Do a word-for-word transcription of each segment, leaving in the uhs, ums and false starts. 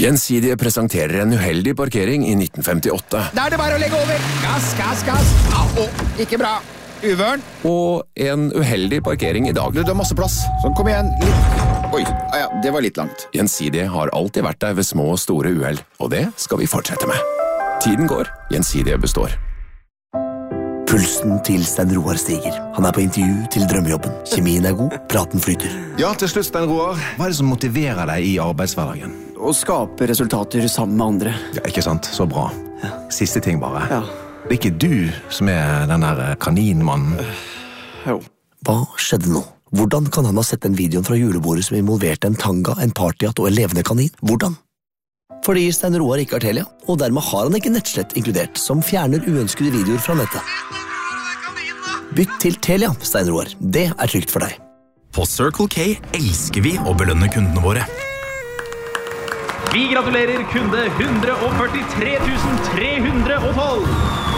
Gjensidige presenterer en uheldig parkering i nitten femtiåtte. Da er det bare å legge over. Gass, gass, gass. Au, ikke bra. Uvørn. Og en uheldig parkering i dag. Du, det er masse plass. Sånn, kom igjen. Litt. Oi, ah, ja, det var litt langt. Gjensidige har alltid vært der ved små og store uheld, og det skal vi fortsette med. Tiden går, Gjensidige består. Pulsen til Stein Roar stiger. Han er på intervju til drømmejobben. Kjemien er god, praten flyter. Ja, til slutt, Stein Roar. Hva er det som motiverer deg i arbeidshverdagen? Å skape resultater sammen med andre. Ja, ikke sant? Så bra. Ja. Siste ting bare. Ja. Det er ikke du som er den der kaninmannen. Jo. Hva skjedde nå? Hvordan kan han ha sett den videoen fra julebordet som involverte en tanga, en partyhatt og en levende kanin? Hvordan? Fordi Stein Roar ikke har Telia, og dermed har han ikke nettslett inkludert, som fjerner uønskede videoer fra nettet. Bytt til Telia, Stein Roar. Det er trygt for deg. På Circle K elsker vi å belønne kundene våre. Vi gratulerer kunde one hundred forty-three thousand three hundred twelve.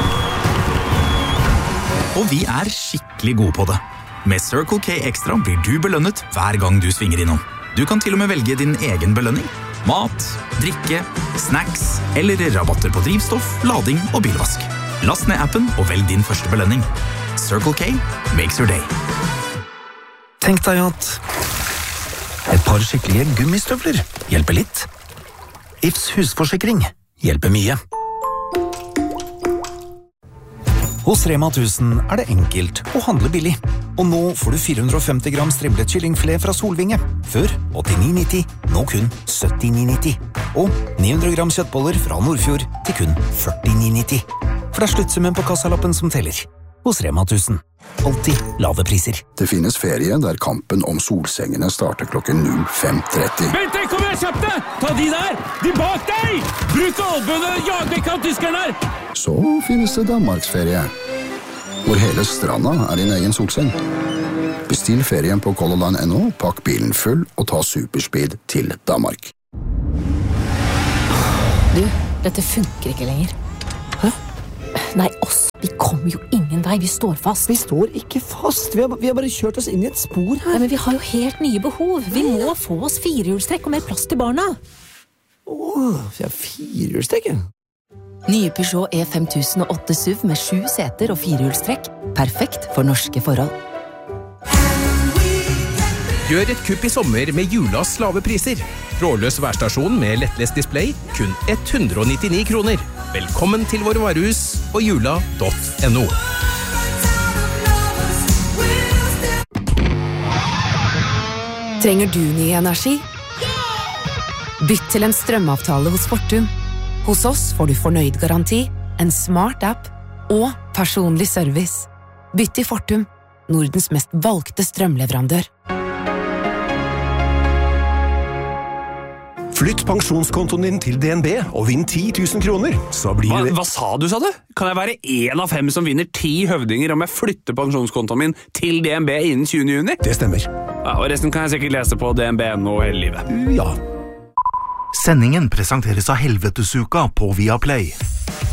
Og vi er skikkelig gode på det. Med Circle K Extra blir du belønnet hver gang du svinger innom. Du kan til og med velge din egen belønning. Mat, drikke, snacks eller rabatter på drivstoff, lading og bilvask. Last ned appen og velg din første belønning. Circle K makes your day. Tenk deg at et par skikkelige gummistøvler hjelper litt. Ifs husforsikring hjelper mye. Hos Rema tusen er det enkelt å handle billig. Og nå får du four hundred fifty gram strimlet kyllingfilet fra Solvinge. Før åttini nitti, nå kun syttini nitti. Og ni hundre gram kjøttboller fra Nordfjord til kun førtini nitti. For det er sluttsummen på kassalappen som teller. Hos Rema tusen. Alltid lave priser. Det finnes ferie der kampen om solsengene starter klokken null fem tretti. Vent, kom igjen, kjapt deg! Ta de der! De bak deg! Bruk albønene, jag vekk av tyskerne her! Så finnes det Danmarksferie, hvor hele stranda er din egen solseng. Bestill ferien på Color Line punktum no, pakk bilen full og ta superspeed til Danmark. Du, dette funker ikke lenger. Hæ? Nei, oss. Vi kommer jo ingen vei. Vi står fast. Vi står ikke fast. Vi har, vi har bare kjørt oss inn i et spor her. Nei, men vi har jo helt nye behov. Vi må få oss firehjulstrekk og mer plass til barna. Åh, vi har firehjulstrekk. Nye Peugeot E fem tusen og åtte S U V med sju seter og firehjulstrekk. Perfekt for norske forhold. Gjør et kupp i sommer med Julas lave priser. Trådløs værstasjon med lettlest display, kun one hundred ninety-nine kroner. Velkommen til våre varehus på jula punktum no. Trenger du ny energi? Bytt til en strømavtale hos Fortum. Hos oss får du fornøyd garanti, en smart app og personlig service. Bytt til Fortum, Nordens mest valgte strømleverandør. Flytt pensjonskontoen din til D N B og vinn ti tusen kroner. Så blir hva, det... hva sa du, sa du? Kan jeg være en av fem som vinner ti høvdinger om jeg flytter pensjonskontoen min til D N B innen tjuende juni? Det stemmer. Ja, og resten kan jeg sikkert lese på D N B punktum no hele livet. Ja. Sendingen presenteres av Helvetesuka på Viaplay.